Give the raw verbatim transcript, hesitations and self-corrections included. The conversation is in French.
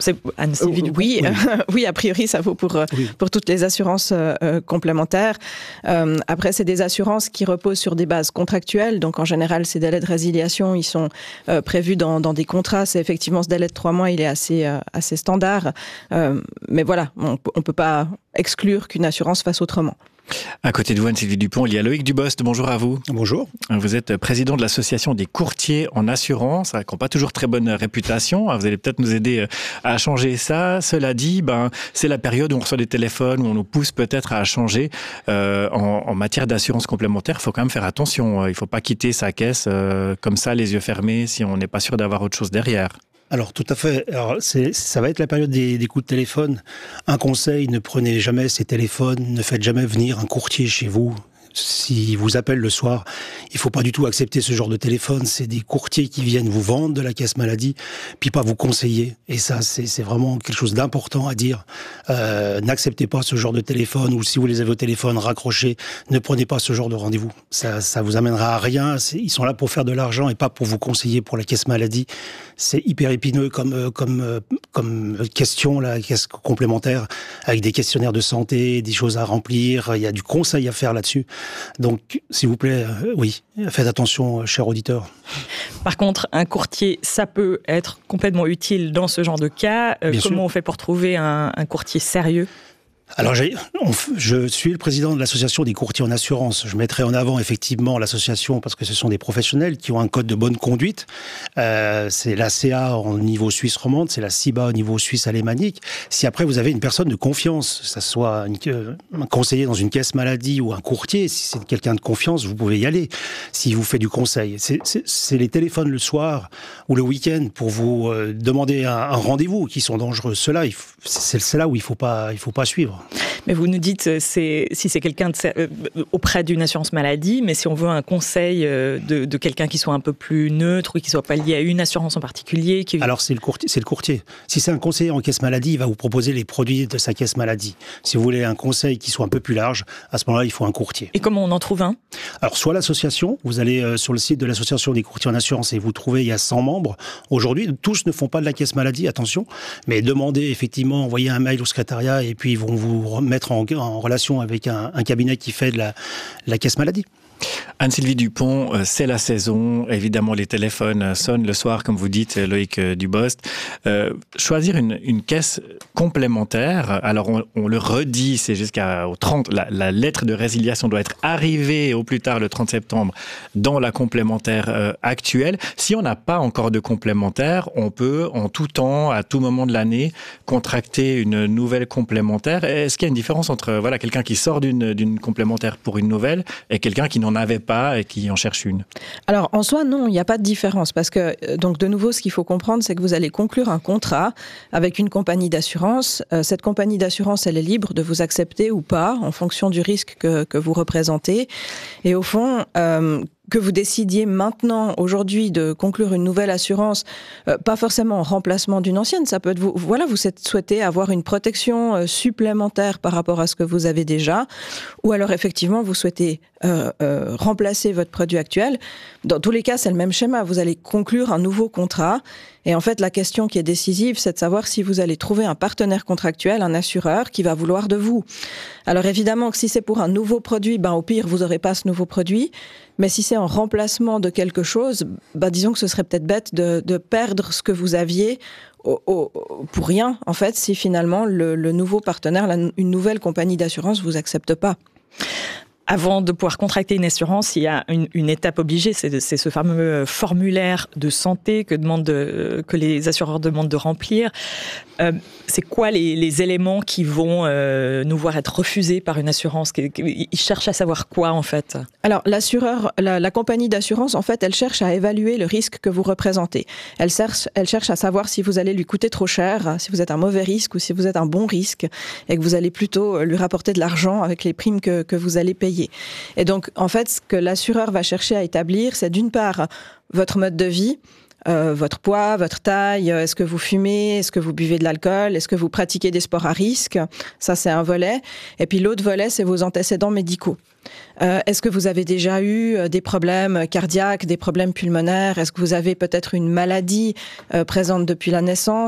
c'est Anne-Sylvie Dupont. Oui, oui. euh, oui, a priori, ça vaut pour, oui. pour toutes les assurances euh, complémentaires. Euh, après, c'est des assurances qui reposent sur des bases contractuelles. Donc, en général, ces délais de résiliation, ils sont euh, prévus dans, dans des contrats. C'est effectivement ce délai de trois mois, il est assez, euh, assez standard. Euh, mais voilà, on ne peut pas exclure qu'une assurance fasse autrement. À côté de vous, Anne-Sylvie Dupont, il y a Loïc Dubost. Bonjour à vous. Bonjour. Vous êtes président de l'association des courtiers en assurance, qui n'ont pas toujours très bonne réputation. Vous allez peut-être nous aider à changer ça. Cela dit, ben, c'est la période où on reçoit des téléphones, où on nous pousse peut-être à changer. Euh, en, en matière d'assurance complémentaire, il faut quand même faire attention. Il ne faut pas quitter sa caisse euh, comme ça, les yeux fermés, si on n'est pas sûr d'avoir autre chose derrière. Alors tout à fait. Alors, c'est, ça va être la période des, des coups de téléphone. Un conseil, ne prenez jamais ces téléphones, ne faites jamais venir un courtier chez vous. S'il vous appelle le soir, il ne faut pas du tout accepter ce genre de téléphone. C'est des courtiers qui viennent vous vendre de la caisse maladie, puis pas vous conseiller. Et ça, c'est, c'est vraiment quelque chose d'important à dire. Euh, n'acceptez pas ce genre de téléphone, ou si vous les avez au téléphone, raccrochez. Ne prenez pas ce genre de rendez-vous. Ça, ça vous amènera à rien. C'est, ils sont là pour faire de l'argent et pas pour vous conseiller pour la caisse maladie. C'est hyper épineux comme, comme, comme question, la caisse complémentaire, avec des questionnaires de santé, des choses à remplir. Il y a du conseil à faire là-dessus. Donc, s'il vous plaît, euh, oui, faites attention, chers auditeurs. Par contre, un courtier, ça peut être complètement utile dans ce genre de cas. Euh, comment sûr. on fait pour trouver un, un courtier sérieux ? Alors, j'ai, on, je suis le président de l'association des courtiers en assurance. Je mettrai en avant effectivement l'association parce que ce sont des professionnels qui ont un code de bonne conduite. Euh, c'est l'A C A au niveau suisse romande, c'est la C I B A au niveau suisse alémanique. Si après vous avez une personne de confiance, que ce soit une, un conseiller dans une caisse maladie ou un courtier, si c'est quelqu'un de confiance, vous pouvez y aller. S'il vous fait du conseil, c'est, c'est, c'est les téléphones le soir ou le week-end pour vous euh, demander un, un rendez-vous qui sont dangereux. Ceux-là, il faut, c'est, c'est là où il faut pas, il faut pas suivre. Mais vous nous dites, c'est, si c'est quelqu'un de, euh, auprès d'une assurance maladie, mais si on veut un conseil euh, de, de quelqu'un qui soit un peu plus neutre ou qui ne soit pas lié à une assurance en particulier. Qui... Alors c'est le, courtier, c'est le courtier. Si c'est un conseiller en caisse maladie, il va vous proposer les produits de sa caisse maladie. Si vous voulez un conseil qui soit un peu plus large, à ce moment-là, il faut un courtier. Et comment on en trouve un ? Alors soit l'association, vous allez euh, sur le site de l'association des courtiers en assurance et vous trouvez, il y a cent membres. Aujourd'hui, tous ne font pas de la caisse maladie, attention, mais demandez effectivement, envoyez un mail au secrétariat et puis ils vont vous mettre en, en relation avec un, un cabinet qui fait de la, la caisse maladie. Anne-Sylvie Dupont, c'est la saison. Évidemment, les téléphones sonnent le soir, comme vous dites, Loïc Dubost. Euh, choisir une, une caisse complémentaire, alors on, on le redit, c'est jusqu'à au trente, la, la lettre de résiliation doit être arrivée au plus tard le trente septembre dans la complémentaire euh, actuelle. Si on n'a pas encore de complémentaire, on peut en tout temps, à tout moment de l'année, contracter une nouvelle complémentaire. Est-ce qu'il y a une différence entre voilà, quelqu'un qui sort d'une, d'une complémentaire pour une nouvelle et quelqu'un qui n'en avait pas et qui en cherche une? Alors, en soi, non, il n'y a pas de différence parce que, donc, de nouveau, ce qu'il faut comprendre, c'est que vous allez conclure un contrat avec une compagnie d'assurance. Euh, cette compagnie d'assurance, elle est libre de vous accepter ou pas en fonction du risque que, que vous représentez. Et au fond, euh, que vous décidiez maintenant, aujourd'hui, de conclure une nouvelle assurance, euh, pas forcément en remplacement d'une ancienne, ça peut être vous, voilà, vous souhaitez avoir une protection euh, supplémentaire par rapport à ce que vous avez déjà, ou alors effectivement vous souhaitez euh, euh, remplacer votre produit actuel. Dans tous les cas, c'est le même schéma. Vous allez conclure un nouveau contrat. Et en fait, la question qui est décisive, c'est de savoir si vous allez trouver un partenaire contractuel, un assureur qui va vouloir de vous. Alors évidemment que si c'est pour un nouveau produit, ben au pire, vous n'aurez pas ce nouveau produit. Mais si c'est en remplacement de quelque chose, ben disons que ce serait peut-être bête de, de perdre ce que vous aviez au, au, pour rien, en fait, si finalement le, le nouveau partenaire, la, une nouvelle compagnie d'assurance vous accepte pas. Avant de pouvoir contracter une assurance, il y a une, une étape obligée, c'est, c'est ce fameux formulaire de santé que, demande de, que les assureurs demandent de remplir. Euh, c'est quoi les, les éléments qui vont euh, nous voir être refusés par une assurance? Ils cherchent à savoir quoi, en fait? Alors, l'assureur, la, la compagnie d'assurance, en fait, elle cherche à évaluer le risque que vous représentez. Elle cherche, elle cherche à savoir si vous allez lui coûter trop cher, si vous êtes un mauvais risque ou si vous êtes un bon risque et que vous allez plutôt lui rapporter de l'argent avec les primes que, que vous allez payer. Et donc, en fait, ce que l'assureur va chercher à établir, c'est d'une part votre mode de vie, euh, votre poids, votre taille, est-ce que vous fumez, est-ce que vous buvez de l'alcool, est-ce que vous pratiquez des sports à risque, ça c'est un volet. Et puis l'autre volet, c'est vos antécédents médicaux. Euh, est-ce que vous avez déjà eu des problèmes cardiaques, des problèmes pulmonaires, est-ce que vous avez peut-être une maladie euh, présente depuis la naissance?